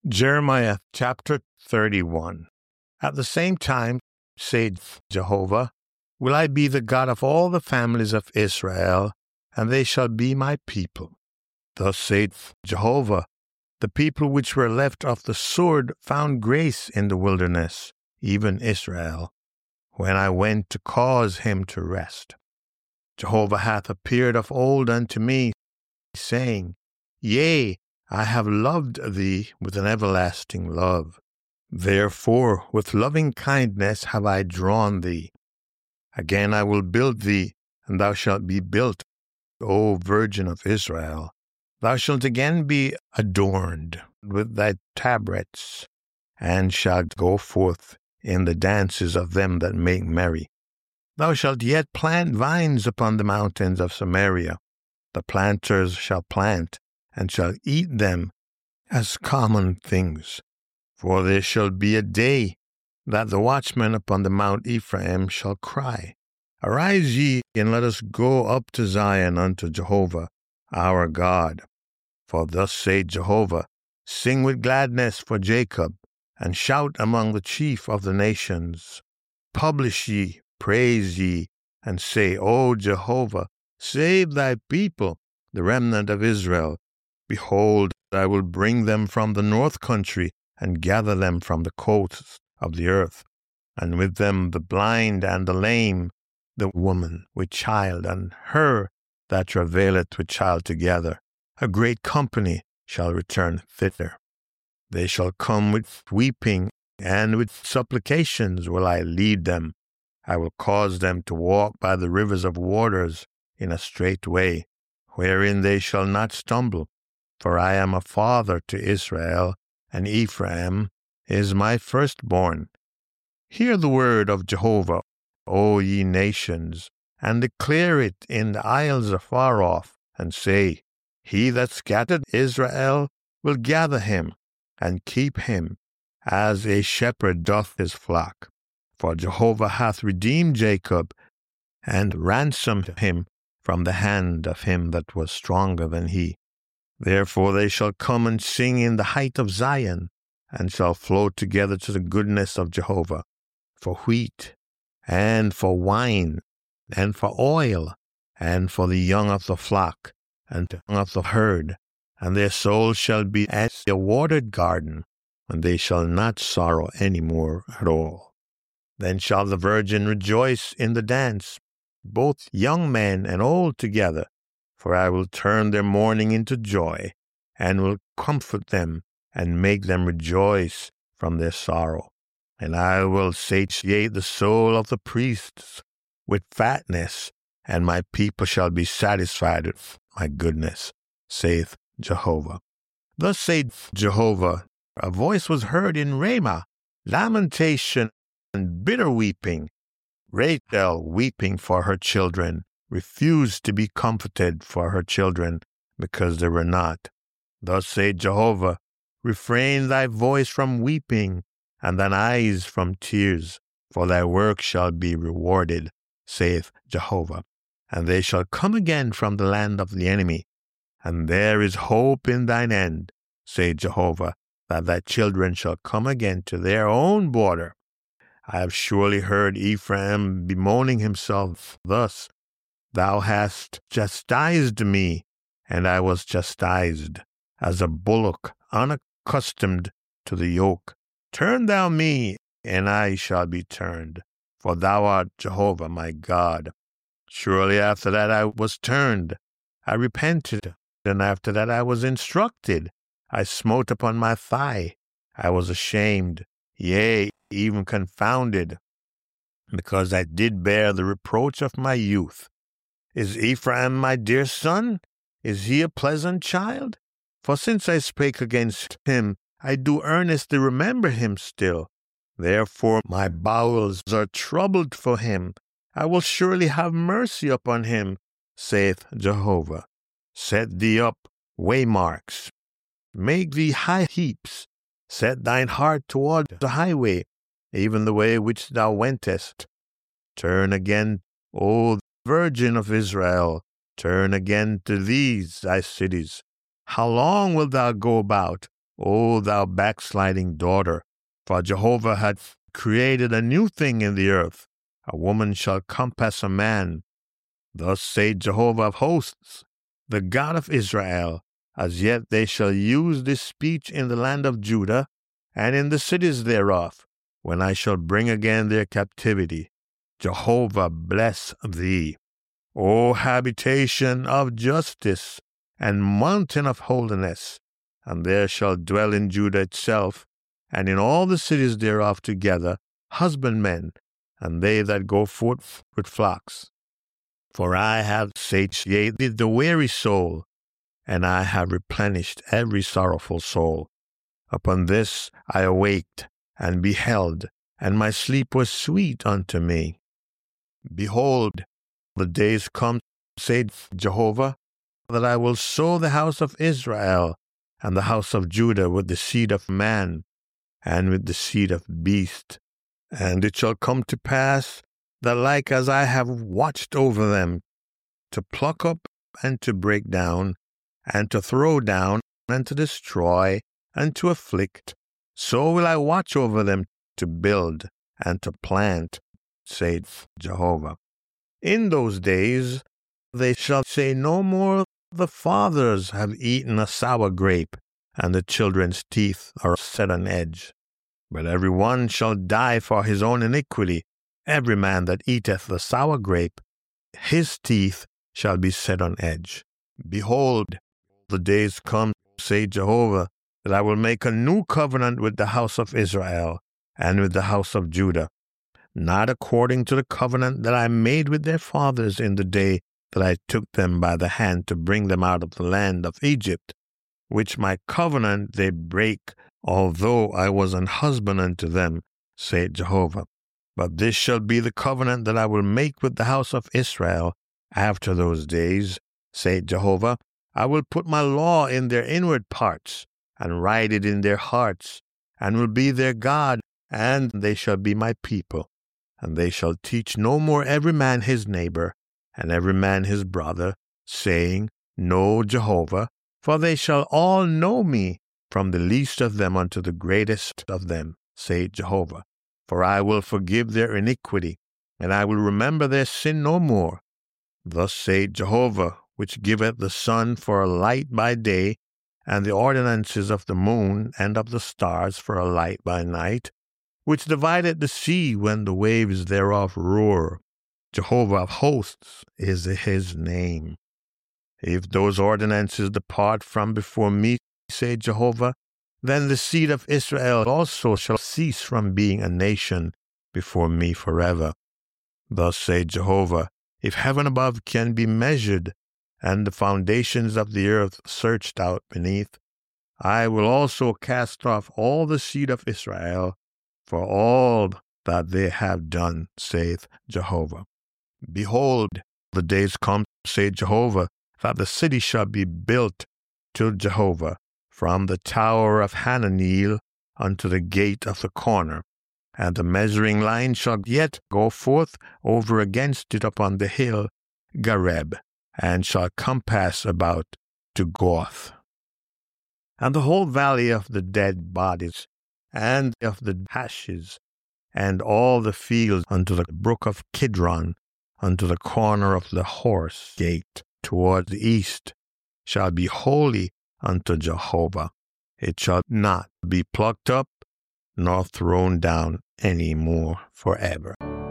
Jeremiah chapter 31. At the same time, saith Jehovah, will I be the God of all the families of Israel, and they shall be my people. Thus saith Jehovah, the people which were left of the sword found grace in the wilderness, even Israel, when I went to cause him to rest. Jehovah hath appeared of old unto me, saying, Yea, I have loved thee with an everlasting love. Therefore with loving kindness have I drawn thee. Again I will build thee, and thou shalt be built, O Virgin of Israel. Thou shalt again be adorned with thy tabrets, and shalt go forth in the dances of them that make merry. Thou shalt yet plant vines upon the mountains of Samaria. The planters shall plant, and shall eat them as common things. For there shall be a day that the watchmen upon the Mount Ephraim shall cry, Arise ye, and let us go up to Zion unto Jehovah our God. For thus saith Jehovah, Sing with gladness for Jacob, and shout among the chief of the nations. Publish ye, praise ye, and say, O Jehovah, save thy people, the remnant of Israel. Behold, I will bring them from the north country, and gather them from the coasts of the earth, and with them the blind and the lame, the woman with child, and her that travaileth with child together. A great company shall return thither. They shall come with weeping, and with supplications will I lead them. I will cause them to walk by the rivers of waters in a straight way, wherein they shall not stumble. For I am a father to Israel, and Ephraim is my firstborn. Hear the word of Jehovah, O ye nations, and declare it in the isles afar off, and say, He that scattered Israel will gather him, and keep him, as a shepherd doth his flock. For Jehovah hath redeemed Jacob, and ransomed him from the hand of him that was stronger than he. Therefore they shall come and sing in the height of Zion, and shall flow together to the goodness of Jehovah, for wheat, and for wine, and for oil, and for the young of the flock, and the young of the herd. And their souls shall be as a watered garden, and they shall not sorrow any more at all. Then shall the virgin rejoice in the dance, both young men and old together. For I will turn their mourning into joy, and will comfort them, and make them rejoice from their sorrow. And I will satiate the soul of the priests with fatness, and my people shall be satisfied with my goodness, saith Jehovah. Thus saith Jehovah, a voice was heard in Ramah, lamentation and bitter weeping, Rachel weeping for her children, refused to be comforted for her children, because they were not. Thus saith Jehovah, refrain thy voice from weeping, and thine eyes from tears, for thy work shall be rewarded, saith Jehovah. And they shall come again from the land of the enemy, and there is hope in thine end, saith Jehovah, that thy children shall come again to their own border. I have surely heard Ephraim bemoaning himself thus, Thou hast chastised me, and I was chastised, as a bullock unaccustomed to the yoke. Turn thou me, and I shall be turned, for thou art Jehovah my God. Surely after that I was turned, I repented, and after that I was instructed. I smote upon my thigh, I was ashamed, yea, even confounded, because I did bear the reproach of my youth. Is Ephraim my dear son? Is he a pleasant child? For since I spake against him, I do earnestly remember him still. Therefore my bowels are troubled for him. I will surely have mercy upon him, saith Jehovah. Set thee up waymarks, make thee high heaps, set thine heart toward the highway, even the way which thou wentest. Turn again, O Virgin of Israel, turn again to these thy cities. How long wilt thou go about? O thou backsliding daughter, for Jehovah hath created a new thing in the earth. A woman shall compass a man. Thus saith Jehovah of hosts, the God of Israel, as yet they shall use this speech in the land of Judah, and in the cities thereof, when I shall bring again their captivity. Jehovah bless thee, O habitation of justice, and mountain of holiness. And there shall dwell in Judah itself, and in all the cities thereof together, husbandmen, and they that go forth with flocks. For I have satiated the weary soul, and I have replenished every sorrowful soul. Upon this I awaked, and beheld, and my sleep was sweet unto me. Behold, the days come, saith Jehovah, that I will sow the house of Israel and the house of Judah with the seed of man, and with the seed of beast. And it shall come to pass that like as I have watched over them, to pluck up and to break down, and to throw down and to destroy and to afflict, so will I watch over them to build and to plant, saith Jehovah. In those days they shall say no more, the fathers have eaten a sour grape, and the children's teeth are set on edge. But every one shall die for his own iniquity. Every man that eateth the sour grape, his teeth shall be set on edge. Behold, the days come, saith Jehovah, that I will make a new covenant with the house of Israel and with the house of Judah, not according to the covenant that I made with their fathers in the day that I took them by the hand to bring them out of the land of Egypt, which my covenant they break, although I was an husband unto them, saith Jehovah. But this shall be the covenant that I will make with the house of Israel after those days, saith Jehovah. I will put my law in their inward parts, and write it in their hearts, and will be their God, and they shall be my people. And they shall teach no more every man his neighbor, and every man his brother, saying, Know Jehovah, for they shall all know me, from the least of them unto the greatest of them, saith Jehovah. For I will forgive their iniquity, and I will remember their sin no more. Thus saith Jehovah, which giveth the sun for a light by day, and the ordinances of the moon and of the stars for a light by night, which divideth the sea when the waves thereof roar. Jehovah of hosts is his name. If those ordinances depart from before me, saith Jehovah, then the seed of Israel also shall cease from being a nation before me forever. Thus saith Jehovah, if heaven above can be measured, and the foundations of the earth searched out beneath, I will also cast off all the seed of Israel for all that they have done, saith Jehovah. Behold, the days come, saith Jehovah, that the city shall be built to Jehovah, from the tower of Hananeel unto the gate of the corner, and the measuring line shall yet go forth over against it upon the hill Gareb, and shall compass about to Goth. And the whole valley of the dead bodies, and of the ashes, and all the fields unto the brook of Kidron, unto the corner of the horse gate toward the east, shall be holy unto Jehovah. It shall not be plucked up, nor thrown down any more forever.